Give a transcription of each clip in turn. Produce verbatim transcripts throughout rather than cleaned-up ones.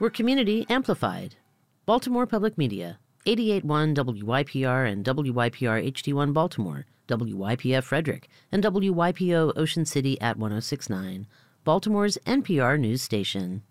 We're community amplified. Baltimore Public Media, eighty-eight point one W Y P R and W Y P R H D one Baltimore, W Y P F Frederick, and W Y P O Ocean City at one oh six point nine, Baltimore's N P R news station.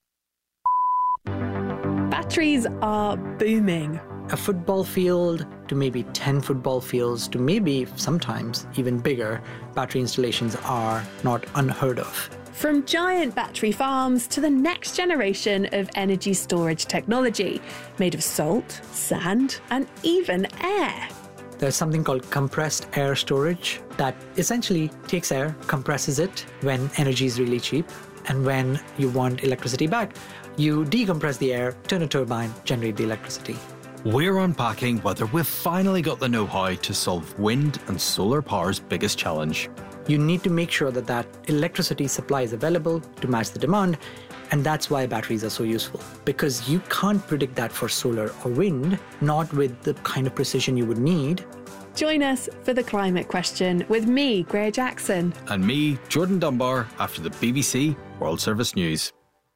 Batteries are booming. A football field to maybe ten football fields to maybe sometimes even bigger battery installations are not unheard of. From giant battery farms to the next generation of energy storage technology, made of salt, sand, and even air. There's something called compressed air storage that essentially takes air, compresses it when energy is really cheap, and when you want electricity back, you decompress the air, turn a turbine, generate the electricity. We're unpacking whether we've finally got the know-how to solve wind and solar power's biggest challenge. You need to make sure that that electricity supply is available to match the demand, and that's why batteries are so useful. Because you can't predict that for solar or wind, not with the kind of precision you would need. Join us for The Climate Question with me, Greer Jackson. And me, Jordan Dunbar, after the B B C World Service News.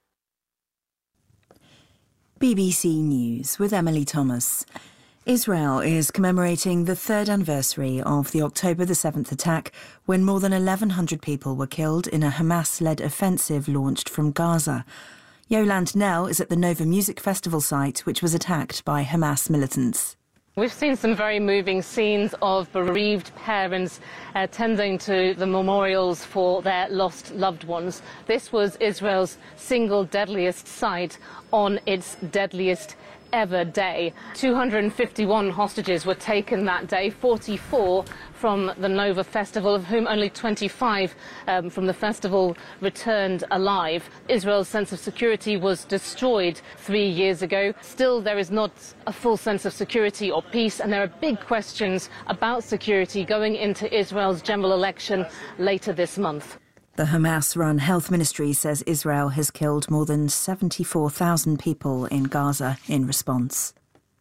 B B C News with Emily Thomas. Israel is commemorating the third anniversary of the October the seventh attack, when more than eleven hundred people were killed in a Hamas-led offensive launched from Gaza. Yolande Knell is at the Nova Music Festival site, which was attacked by Hamas militants. We've seen some very moving scenes of bereaved parents uh, tending to the memorials for their lost loved ones. This was Israel's single deadliest site on its deadliest ever day. two hundred fifty-one hostages were taken that day, forty-four from the Nova Festival, of whom only twenty-five um, from the festival returned alive. Israel's sense of security was destroyed three years ago. Still, there is not a full sense of security or peace, and there are big questions about security going into Israel's general election later this month. The Hamas-run health ministry says Israel has killed more than seventy-four thousand people in Gaza in response.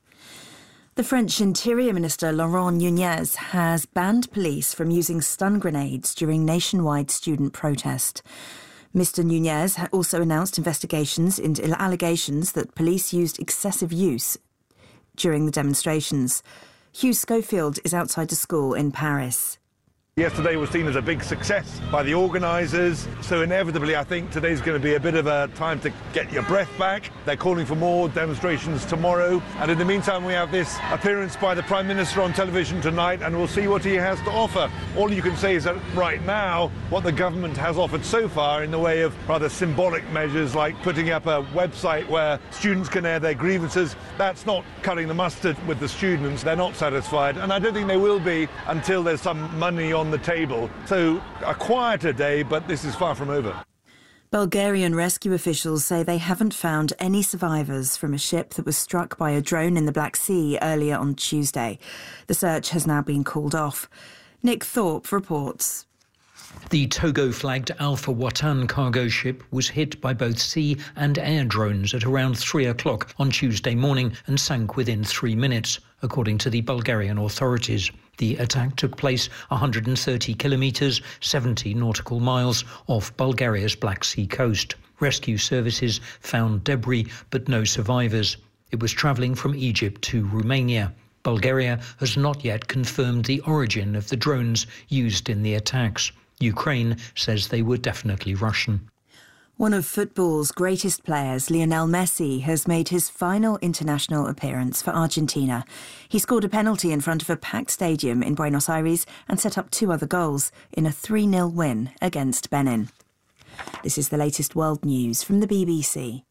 The French Interior Minister Laurent Nunez has banned police from using stun grenades during nationwide student protest. Mister Nunez also announced investigations into allegations that police used excessive use during the demonstrations. Hugh Schofield is outside a school in Paris. Yesterday was seen as a big success by the organisers, so inevitably I think today's going to be a bit of a time to get your breath back. They're calling for more demonstrations tomorrow, and in the meantime we have this appearance by the Prime Minister on television tonight, and we'll see what he has to offer. All you can say is that right now what the government has offered so far in the way of rather symbolic measures like putting up a website where students can air their grievances, that's not cutting the mustard with the students. They're not satisfied, and I don't think they will be until there's some money on on the table. So a quieter day, but this is far from over. Bulgarian rescue officials say they haven't found any survivors from a ship that was struck by a drone in the Black Sea earlier on Tuesday. The search has now been called off. Nick Thorpe reports. The Togo-flagged Alpha Watan cargo ship was hit by both sea and air drones at around three o'clock on Tuesday morning and sank within three minutes, according to the Bulgarian authorities. The attack took place one hundred thirty kilometres, seventy nautical miles, off Bulgaria's Black Sea coast. Rescue services found debris but no survivors. It was travelling from Egypt to Romania. Bulgaria has not yet confirmed the origin of the drones used in the attacks. Ukraine says they were definitely Russian. One of football's greatest players, Lionel Messi, has made his final international appearance for Argentina. He scored a penalty in front of a packed stadium in Buenos Aires and set up two other goals in a three nil win against Benin. This is the latest world news from the B B C.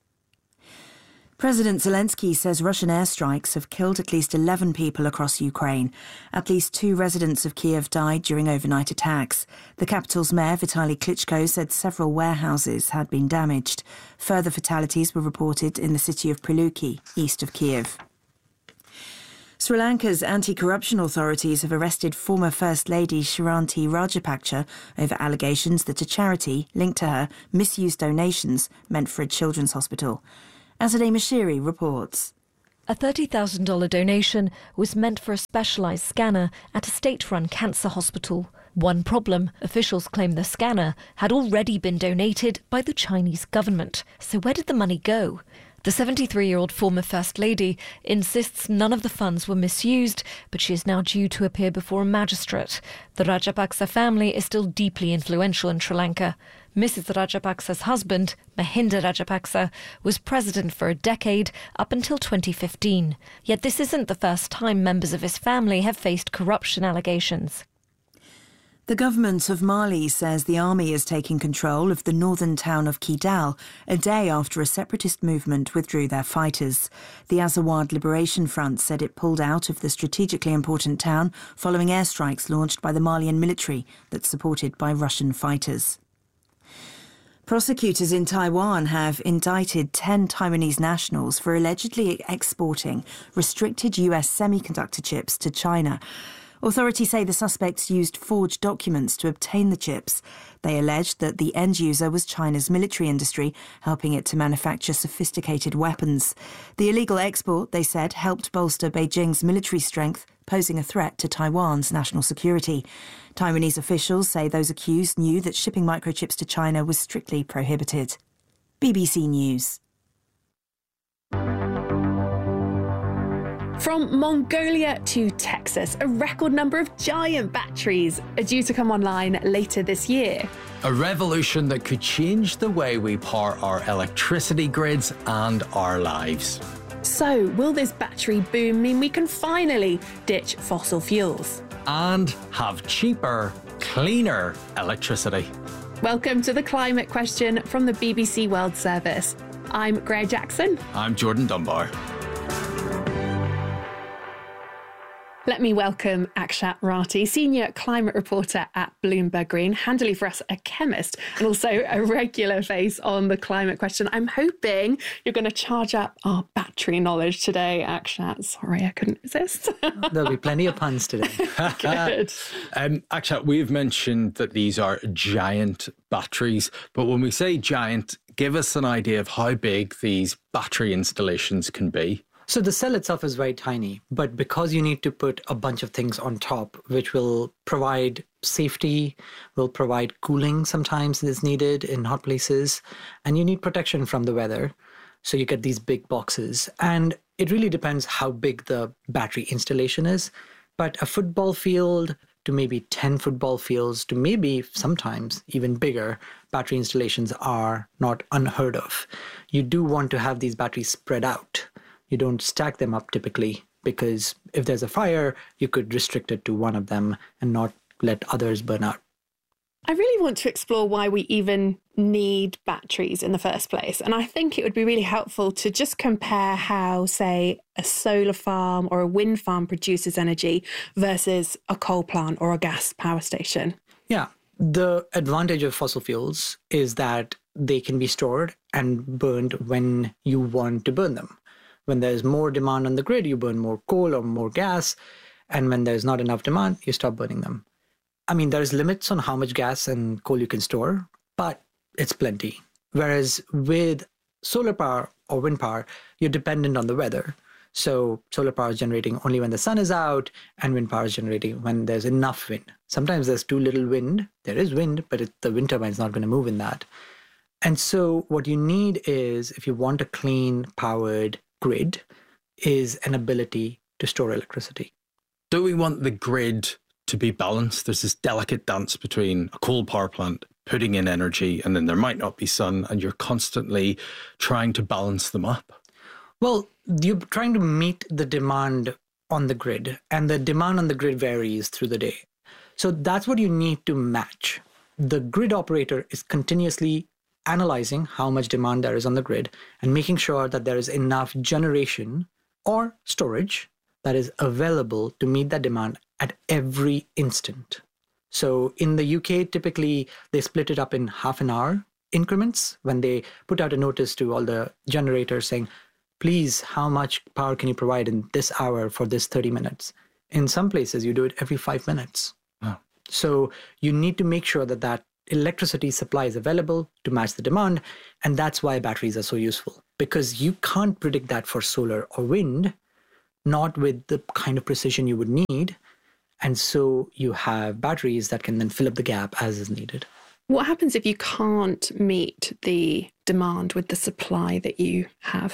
President Zelensky says Russian airstrikes have killed at least eleven people across Ukraine. At least two residents of Kiev died during overnight attacks. The capital's mayor, Vitaly Klitschko, said several warehouses had been damaged. Further fatalities were reported in the city of Pryluki, east of Kiev. Sri Lanka's anti-corruption authorities have arrested former First Lady Shanti Rajapaksa over allegations that a charity linked to her misused donations meant for a children's hospital. Azadeh Mashiri reports. A thirty thousand dollars donation was meant for a specialised scanner at a state-run cancer hospital. One problem, officials claim the scanner had already been donated by the Chinese government. So where did the money go? The seventy-three-year-old former First Lady insists none of the funds were misused, but she is now due to appear before a magistrate. The Rajapaksa family is still deeply influential in Sri Lanka. Missus Rajapaksa's husband, Mahinda Rajapaksa, was president for a decade up until twenty fifteen. Yet this isn't the first time members of his family have faced corruption allegations. The government of Mali says the army is taking control of the northern town of Kidal a day after a separatist movement withdrew their fighters. The Azawad Liberation Front said it pulled out of the strategically important town following airstrikes launched by the Malian military that's supported by Russian fighters. Prosecutors in Taiwan have indicted ten Taiwanese nationals for allegedly exporting restricted U S semiconductor chips to China. Authorities say the suspects used forged documents to obtain the chips. They alleged that the end user was China's military industry, helping it to manufacture sophisticated weapons. The illegal export, they said, helped bolster Beijing's military strength, posing a threat to Taiwan's national security. Taiwanese officials say those accused knew that shipping microchips to China was strictly prohibited. B B C News. From Mongolia to Texas, a record number of giant batteries are due to come online later this year. A revolution that could change the way we power our electricity grids and our lives. So, will this battery boom mean we can finally ditch fossil fuels? And have cheaper, cleaner electricity. Welcome to the Climate Question from the B B C World Service. I'm Greer Jackson. I'm Jordan Dunbar. Let me welcome Akshat Rathi, senior climate reporter at Bloomberg Green, handily for us a chemist and also a regular face on the Climate Question. I'm hoping you're going to charge up our battery knowledge today, Akshat. Sorry, I couldn't resist. There'll be plenty of puns today. Good. Um, Akshat, we've mentioned that these are giant batteries, but when we say giant, give us an idea of how big these battery installations can be. So the cell itself is very tiny, but because you need to put a bunch of things on top, which will provide safety, will provide cooling sometimes is needed in hot places, and you need protection from the weather. So you get these big boxes. And it really depends how big the battery installation is. But a football field to maybe ten football fields to maybe sometimes even bigger battery installations are not unheard of. You do want to have these batteries spread out. You don't stack them up typically, because if there's a fire, you could restrict it to one of them and not let others burn out. I really want to explore why we even need batteries in the first place. And I think it would be really helpful to just compare how, say, a solar farm or a wind farm produces energy versus a coal plant or a gas power station. Yeah. The advantage of fossil fuels is that they can be stored and burned when you want to burn them. When there's more demand on the grid, you burn more coal or more gas. And when there's not enough demand, you stop burning them. I mean, there's limits on how much gas and coal you can store, but it's plenty. Whereas with solar power or wind power, you're dependent on the weather. So solar power is generating only when the sun is out, and wind power is generating when there's enough wind. Sometimes there's too little wind. There is wind, but it, the wind turbine is not going to move in that. And so what you need is, if you want a clean powered grid, is an ability to store electricity. Do we want the grid to be balanced? There's this delicate dance between a coal power plant putting in energy, and then there might not be sun, and you're constantly trying to balance them up. Well, you're trying to meet the demand on the grid, and the demand on the grid varies through the day. So that's what you need to match. The grid operator is continuously analyzing how much demand there is on the grid and making sure that there is enough generation or storage that is available to meet that demand at every instant. So in the U K, typically they split it up in half an hour increments when they put out a notice to all the generators saying, please, how much power can you provide in this hour for this thirty minutes? In some places, you do it every five minutes. Oh. So you need to make sure that that electricity supply is available to match the demand. And that's why batteries are so useful, because you can't predict that for solar or wind, not with the kind of precision you would need. And so you have batteries that can then fill up the gap as is needed. What happens if you can't meet the demand with the supply that you have?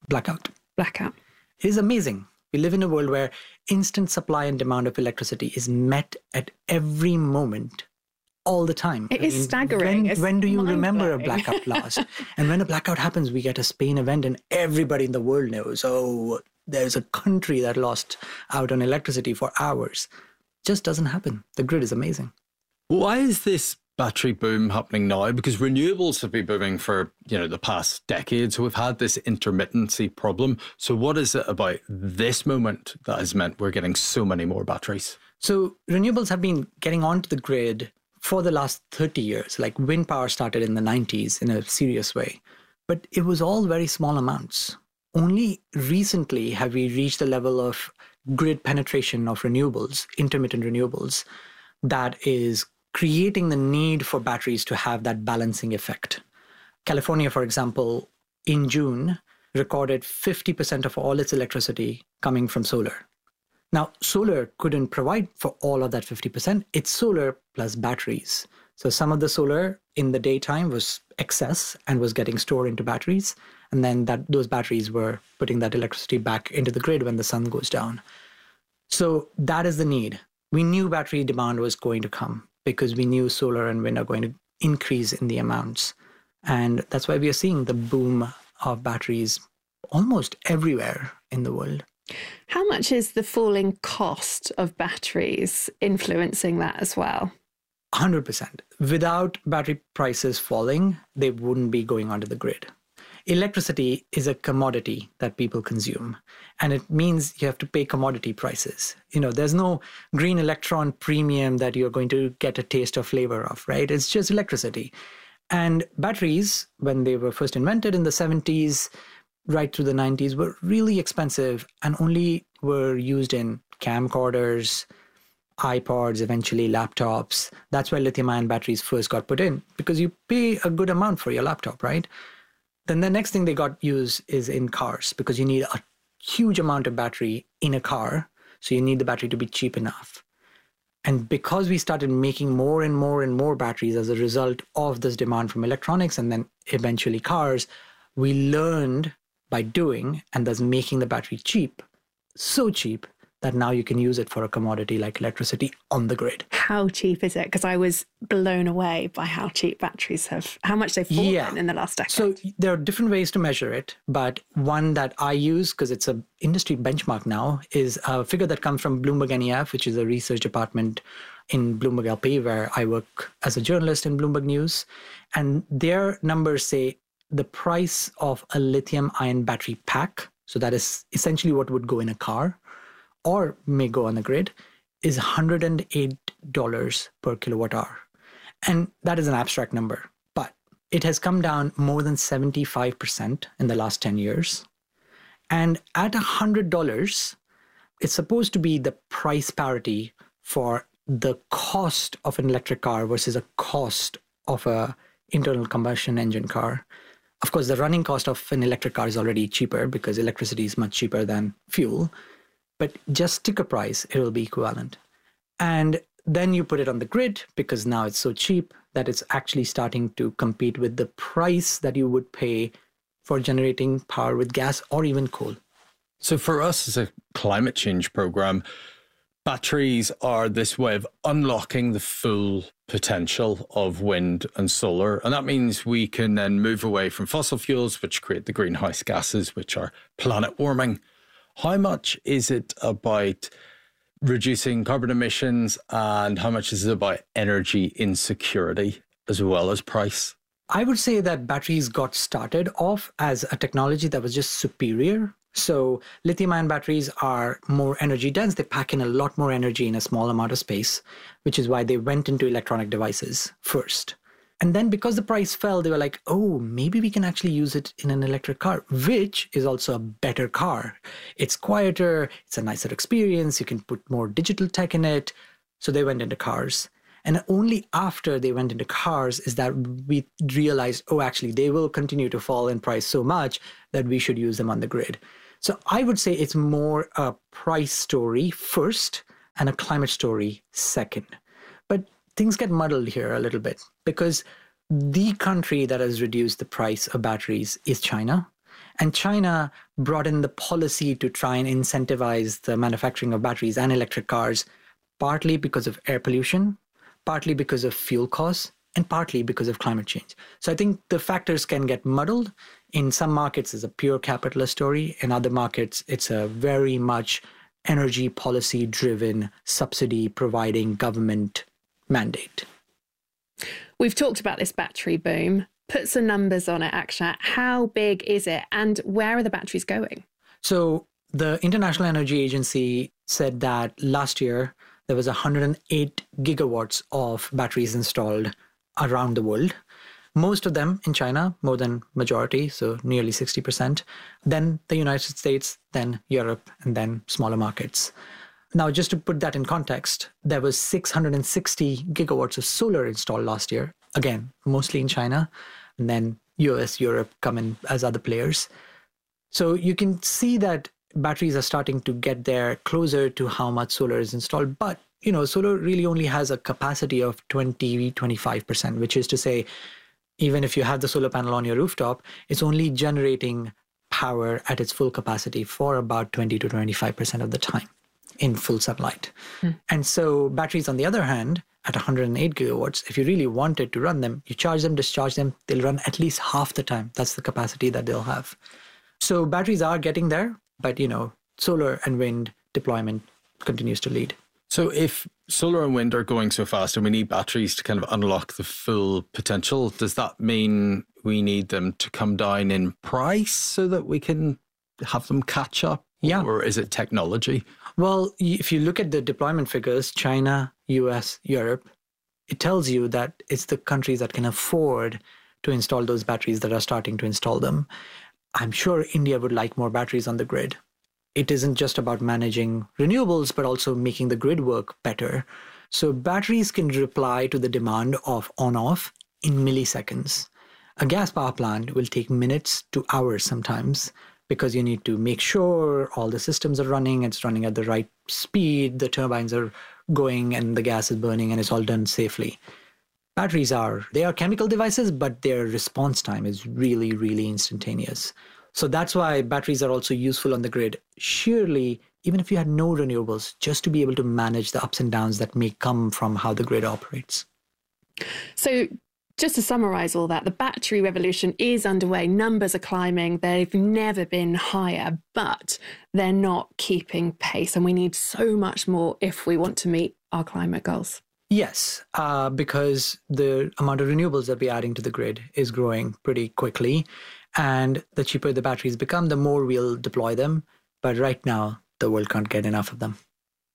Blackout. Blackout. It is amazing. We live in a world where instant supply and demand of electricity is met at every moment, all the time. It I is mean, staggering. When, It's when do you remember a mind-blowing. blackout last? And when a blackout happens, we get a Spain event and everybody in the world knows, oh, there's a country that lost out on electricity for hours. Just doesn't happen. The grid is amazing. Why is this battery boom happening now? Because renewables have been booming for, you know, the past decade. So we've had this intermittency problem. So what is it about this moment that has meant we're getting so many more batteries? So renewables have been getting onto the grid for the last thirty years. Like wind power started in the nineties in a serious way, but it was all very small amounts. Only recently have we reached the level of grid penetration of renewables, intermittent renewables, that is creating the need for batteries to have that balancing effect. California, for example, in June, recorded fifty percent of all its electricity coming from solar. Now, solar couldn't provide for all of that fifty percent. It's solar plus batteries. So some of the solar in the daytime was excess and was getting stored into batteries. And then that those batteries were putting that electricity back into the grid when the sun goes down. So that is the need. We knew battery demand was going to come because we knew solar and wind are going to increase in the amounts. And that's why we are seeing the boom of batteries almost everywhere in the world. How much is the falling cost of batteries influencing that as well? one hundred percent. Without battery prices falling, they wouldn't be going onto the grid. Electricity is a commodity that people consume, and it means you have to pay commodity prices. You know, there's no green electron premium that you're going to get a taste or flavor of, right? It's just electricity. And batteries, when they were first invented in the seventies, right through the nineties, were really expensive and only were used in camcorders, iPods, eventually laptops. That's why lithium-ion batteries first got put in, because you pay a good amount for your laptop, right? Then the next thing they got used is in cars, because you need a huge amount of battery in a car. So you need the battery to be cheap enough. And because we started making more and more and more batteries as a result of this demand from electronics and then eventually cars, we learned by doing and thus making the battery cheap, so cheap that now you can use it for a commodity like electricity on the grid. How cheap is it? Because I was blown away by how cheap batteries have, how much they've fallen Yeah. in the last decade. So there are different ways to measure it, but one that I use, because it's an industry benchmark now, is a figure that comes from Bloomberg N E F, which is a research department in Bloomberg L P, where I work as a journalist in Bloomberg News. And their numbers say the price of a lithium-ion battery pack, so that is essentially what would go in a car, or may go on the grid, is one hundred eight dollars per kilowatt hour. And that is an abstract number, but it has come down more than seventy-five percent in the last ten years. And at one hundred dollars, it's supposed to be the price parity for the cost of an electric car versus a cost of a internal combustion engine car. Of course, the running cost of an electric car is already cheaper because electricity is much cheaper than fuel. But just sticker price, it will be equivalent. And then you put it on the grid because now it's so cheap that it's actually starting to compete with the price that you would pay for generating power with gas or even coal. So for us as a climate change program, batteries are this way of unlocking the full potential of wind and solar. And that means we can then move away from fossil fuels, which create the greenhouse gases, which are planet warming. How much is it about reducing carbon emissions and how much is it about energy insecurity as well as price? I would say that batteries got started off as a technology that was just superior. So lithium-ion batteries are more energy dense. They pack in a lot more energy in a small amount of space, which is why they went into electronic devices first. And then because the price fell, they were like, oh, maybe we can actually use it in an electric car, which is also a better car. It's quieter. It's a nicer experience. You can put more digital tech in it. So they went into cars. And only after they went into cars is that we realized, oh, actually, they will continue to fall in price so much that we should use them on the grid. So I would say it's more a price story first and a climate story second. But things get muddled here a little bit because the country that has reduced the price of batteries is China. And China brought in the policy to try and incentivize the manufacturing of batteries and electric cars, partly because of air pollution, partly because of fuel costs, and partly because of climate change. So I think the factors can get muddled. In some markets, it's a pure capitalist story. In other markets, it's a very much energy policy-driven, subsidy-providing government mandate. We've talked about this battery boom. Put some numbers on it, Akshat. How big is it and where are the batteries going? So the International Energy Agency said that last year there was one hundred eight gigawatts of batteries installed around the world. Most of them in China, more than majority, so nearly sixty percent. Then the United States, then Europe, and then smaller markets. Now, just to put that in context, there was six hundred sixty gigawatts of solar installed last year. Again, mostly in China, and then U S, Europe come in as other players. So you can see that batteries are starting to get there closer to how much solar is installed. But, you know, solar really only has a capacity of twenty, twenty-five percent, which is to say, even if you have the solar panel on your rooftop, it's only generating power at its full capacity for about twenty to twenty-five percent of the time in full sunlight. Hmm. And so batteries, on the other hand, at one hundred eight gigawatts, if you really wanted to run them, you charge them, discharge them, they'll run at least half the time. That's the capacity that they'll have. So batteries are getting there, but, you know, solar and wind deployment continues to lead. So if solar and wind are going so fast and we need batteries to kind of unlock the full potential, does that mean we need them to come down in price so that we can have them catch up? Yeah. Or is it technology? Well, if you look at the deployment figures, China, U S, Europe, it tells you that it's the countries that can afford to install those batteries that are starting to install them. I'm sure India would like more batteries on the grid. It isn't just about managing renewables, but also making the grid work better. So batteries can reply to the demand of on-off in milliseconds. A gas power plant will take minutes to hours sometimes because you need to make sure all the systems are running, it's running at the right speed, the turbines are going and the gas is burning and it's all done safely. Batteries are, they are chemical devices, but their response time is really, really instantaneous. So that's why batteries are also useful on the grid. Surely, even if you had no renewables, just to be able to manage the ups and downs that may come from how the grid operates. So just to summarize all that, the battery revolution is underway. Numbers are climbing. They've never been higher, but they're not keeping pace. And we need so much more if we want to meet our climate goals. Yes, uh, because the amount of renewables that we're adding to the grid is growing pretty quickly. And the cheaper the batteries become, the more we'll deploy them. But right now, the world can't get enough of them.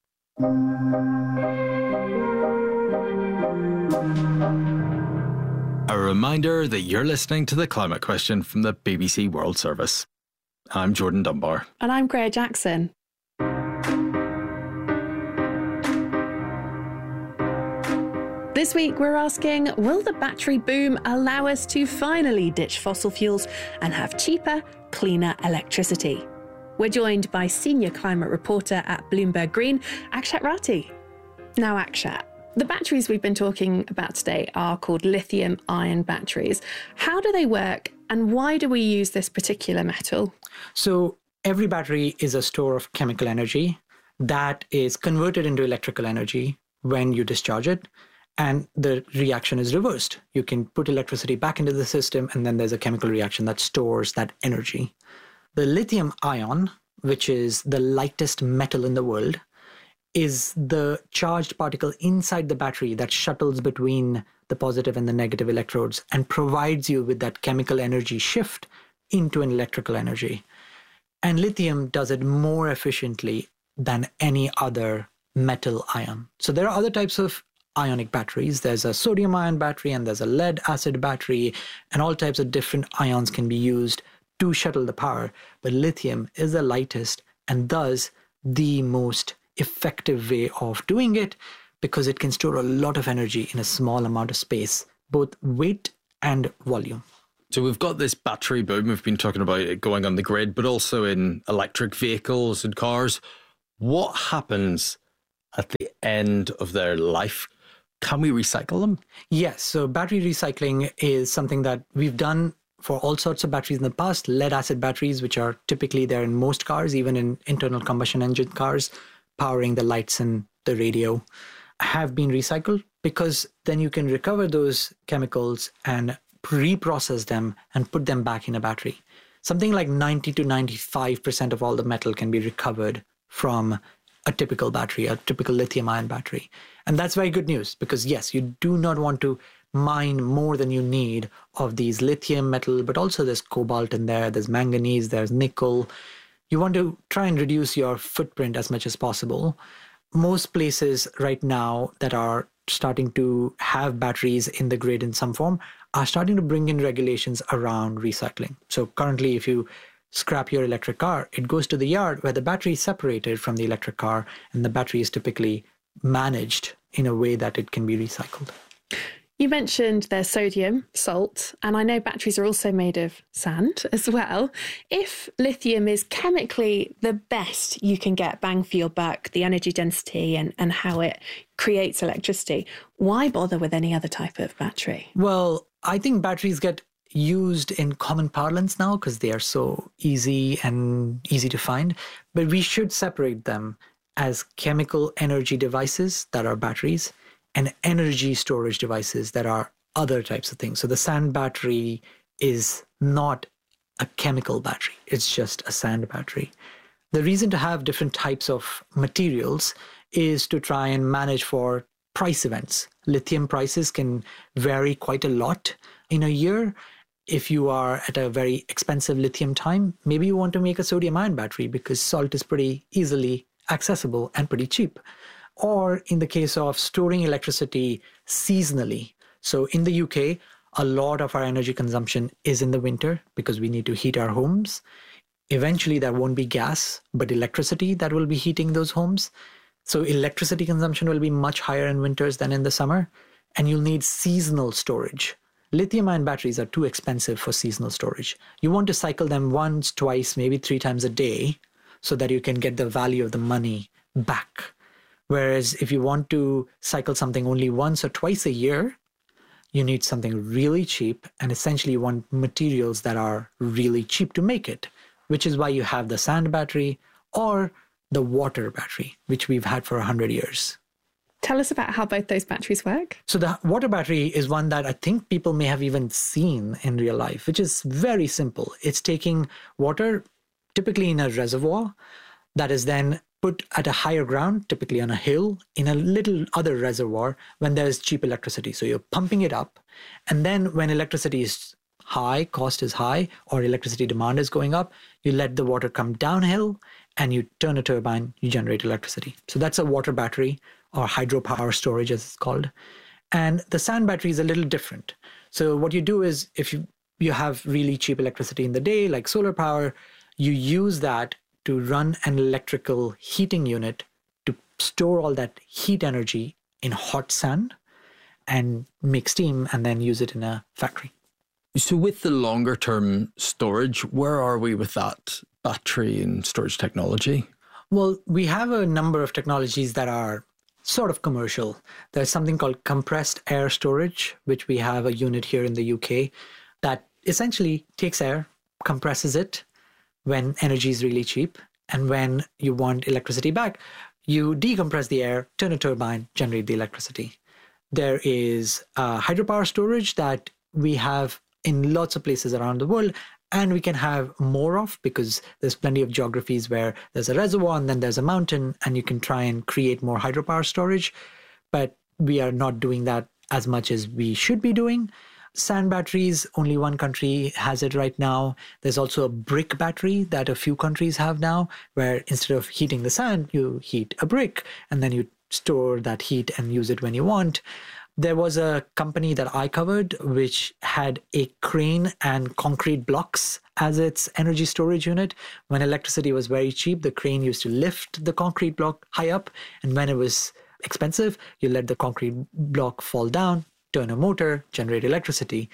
A reminder that you're listening to The Climate Question from the B B C World Service. I'm Jordan Dunbar. And I'm Greer Jackson. This week we're asking, will the battery boom allow us to finally ditch fossil fuels and have cheaper, cleaner electricity? We're joined by senior climate reporter at Bloomberg Green, Akshat Rathi. Now, Akshat, the batteries we've been talking about today are called lithium-ion batteries. How do they work and why do we use this particular metal? So every battery is a store of chemical energy that is converted into electrical energy when you discharge it. And the reaction is reversed. You can put electricity back into the system, and then there's a chemical reaction that stores that energy. The lithium ion, which is the lightest metal in the world, is the charged particle inside the battery that shuttles between the positive and the negative electrodes and provides you with that chemical energy shift into an electrical energy. And lithium does it more efficiently than any other metal ion. So there are other types of ionic batteries. There's a sodium ion battery and there's a lead acid battery, and all types of different ions can be used to shuttle the power. But lithium is the lightest and thus the most effective way of doing it because it can store a lot of energy in a small amount of space, both weight and volume. So we've got this battery boom. We've been talking about it going on the grid, but also in electric vehicles and cars. What happens at the end of their life? Can we recycle them? Yes. So battery recycling is something that we've done for all sorts of batteries in the past. Lead acid batteries, which are typically there in most cars, even in internal combustion engine cars, powering the lights and the radio, have been recycled, because then you can recover those chemicals and reprocess them and put them back in a battery. Something like ninety to ninety-five percent of all the metal can be recovered from a typical battery, a typical lithium-ion battery. And that's very good news, because yes, you do not want to mine more than you need of these lithium metal, but also there's cobalt in there, there's manganese, there's nickel. You want to try and reduce your footprint as much as possible. Most places right now that are starting to have batteries in the grid in some form are starting to bring in regulations around recycling. So currently, if you scrap your electric car, it goes to the yard where the battery is separated from the electric car, and the battery is typically managed in a way that it can be recycled. You mentioned there's sodium, salt, and I know batteries are also made of sand as well. If lithium is chemically the best you can get bang for your buck, the energy density and, and how it creates electricity, why bother with any other type of battery? Well, I think batteries get used in common parlance now because they are so easy and easy to find, but we should separate them as chemical energy devices that are batteries and energy storage devices that are other types of things. So the sand battery is not a chemical battery, it's just a sand battery. The reason to have different types of materials is to try and manage for price events. Lithium prices can vary quite a lot in a year. If you are at a very expensive lithium time, maybe you want to make a sodium ion battery because salt is pretty easily accessible and pretty cheap. Or in the case of storing electricity seasonally. So in the U K, a lot of our energy consumption is in the winter because we need to heat our homes. Eventually, there won't be gas, but electricity that will be heating those homes. So electricity consumption will be much higher in winters than in the summer, and you'll need seasonal storage. Lithium-ion batteries are too expensive for seasonal storage. You want to cycle them once, twice, maybe three times a day so that you can get the value of the money back. Whereas if you want to cycle something only once or twice a year, you need something really cheap, and essentially you want materials that are really cheap to make it, which is why you have the sand battery or the water battery, which we've had for one hundred years. Tell us about how both those batteries work. So the water battery is one that I think people may have even seen in real life, which is very simple. It's taking water, typically in a reservoir, that is then put at a higher ground, typically on a hill, in a little other reservoir when there's cheap electricity. So you're pumping it up. And then when electricity is high, cost is high, or electricity demand is going up, you let the water come downhill and you turn a turbine, you generate electricity. So that's a water battery, or hydropower storage as it's called. And the sand battery is a little different. So what you do is if you, you have really cheap electricity in the day, like solar power, you use that to run an electrical heating unit to store all that heat energy in hot sand and make steam and then use it in a factory. So with the longer term storage, where are we with that battery and storage technology? Well, we have a number of technologies that are sort of commercial. There's something called compressed air storage, which we have a unit here in the U K that essentially takes air, compresses it when energy is really cheap. And when you want electricity back, you decompress the air, turn a turbine, generate the electricity. There is uh, hydropower storage that we have in lots of places around the world, and we can have more of because there's plenty of geographies where there's a reservoir and then there's a mountain and you can try and create more hydropower storage. But we are not doing that as much as we should be doing. Sand batteries, only one country has it right now. There's also a brick battery that a few countries have now, where instead of heating the sand, you heat a brick and then you store that heat and use it when you want. There was a company that I covered which had a crane and concrete blocks as its energy storage unit. When electricity was very cheap, the crane used to lift the concrete block high up. And when it was expensive, you let the concrete block fall down, turn a motor, generate electricity.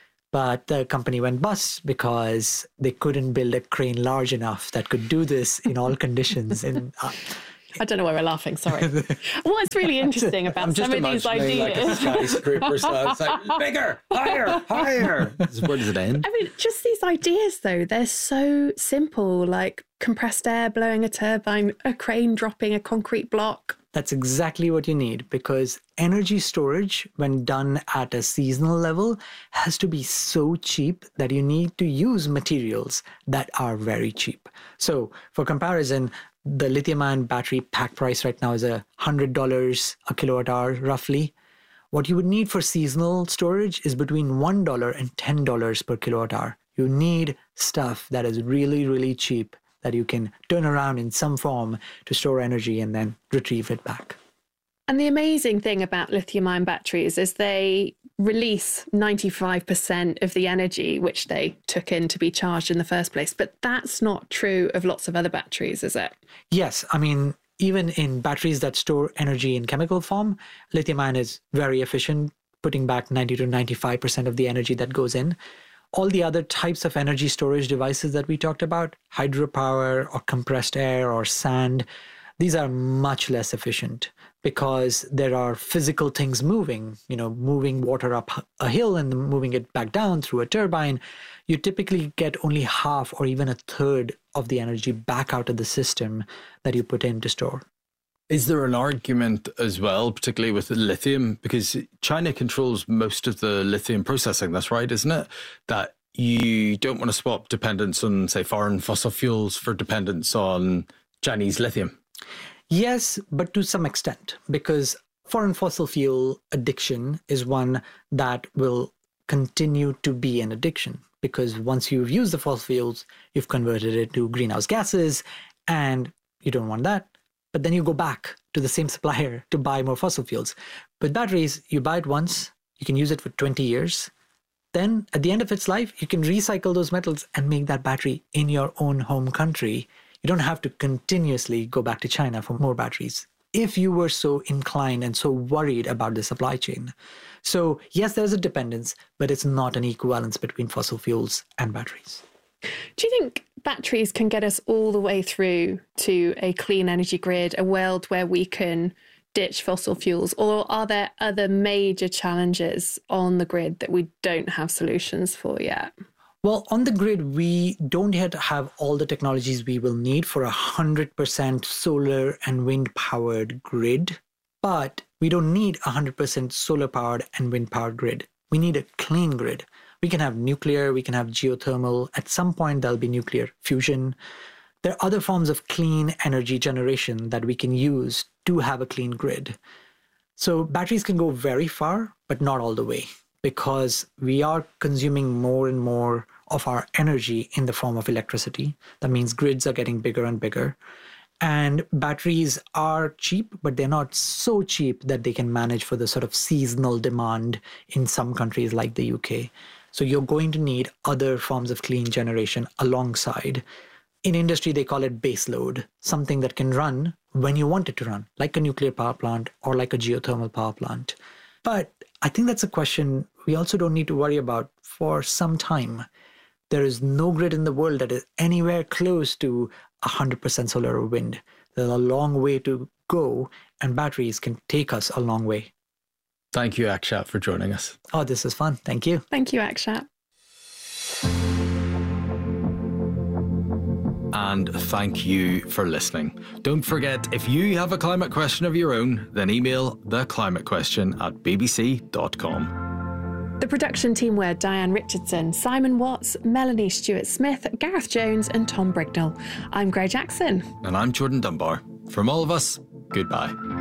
But the company went bust because they couldn't build a crane large enough that could do this in all conditions. And uh, I don't know why we're laughing, sorry. What's really interesting about some of these ideas... Like a skyscraper, so it's like, bigger, higher, higher. Where does it end? I mean, just these ideas, though, they're so simple, like compressed air blowing a turbine, a crane dropping a concrete block. That's exactly what you need, because energy storage, when done at a seasonal level, has to be so cheap that you need to use materials that are very cheap. So for comparison, the lithium-ion battery pack price right now is one hundred dollars a kilowatt hour, roughly. What you would need for seasonal storage is between one dollar and ten dollars per kilowatt hour. You need stuff that is really, really cheap, that you can turn around in some form to store energy and then retrieve it back. And the amazing thing about lithium-ion batteries is they release ninety-five percent of the energy which they took in to be charged in the first place. But that's not true of lots of other batteries, is it? Yes. I mean, even in batteries that store energy in chemical form, lithium-ion is very efficient, putting back ninety to ninety-five percent of the energy that goes in. All the other types of energy storage devices that we talked about, hydropower or compressed air or sand, these are much less efficient because there are physical things moving, you know, moving water up a hill and moving it back down through a turbine. You typically get only half or even a third of the energy back out of the system that you put in to store. Is there an argument as well, particularly with the lithium, because China controls most of the lithium processing, that's right, isn't it? That you don't want to swap dependence on, say, foreign fossil fuels for dependence on Chinese lithium? Yes, but to some extent, because foreign fossil fuel addiction is one that will continue to be an addiction, because once you've used the fossil fuels, you've converted it to greenhouse gases, and you don't want that. But then you go back to the same supplier to buy more fossil fuels. With batteries, you buy it once, you can use it for twenty years. Then at the end of its life, you can recycle those metals and make that battery in your own home country. You don't have to continuously go back to China for more batteries, if you were so inclined and so worried about the supply chain. So yes, there's a dependence, but it's not an equivalence between fossil fuels and batteries. Do you think batteries can get us all the way through to a clean energy grid, a world where we can ditch fossil fuels? Or are there other major challenges on the grid that we don't have solutions for yet? Well, on the grid, we don't yet have all the technologies we will need for a one hundred percent solar and wind-powered grid. But we don't need a one hundred percent solar-powered and wind-powered grid. We need a clean grid. We can have nuclear, we can have geothermal. At some point, there'll be nuclear fusion. There are other forms of clean energy generation that we can use to have a clean grid. So batteries can go very far, but not all the way, because we are consuming more and more of our energy in the form of electricity. That means grids are getting bigger and bigger. And batteries are cheap, but they're not so cheap that they can manage for the sort of seasonal demand in some countries like the U K. So you're going to need other forms of clean generation alongside. In industry, they call it baseload, something that can run when you want it to run, like a nuclear power plant or like a geothermal power plant. But I think that's a question we also don't need to worry about for some time. There is no grid in the world that is anywhere close to one hundred percent solar or wind. There's a long way to go, and batteries can take us a long way. Thank you, Akshat, for joining us. Oh, this is fun. Thank you. Thank you, Akshat. And thank you for listening. Don't forget, if you have a climate question of your own, then email theclimatequestion at b b c dot com. The production team were Diane Richardson, Simon Watts, Melanie Stewart-Smith, Gareth Jones and Tom Brignall. I'm Grey Jackson. And I'm Jordan Dunbar. From all of us, goodbye.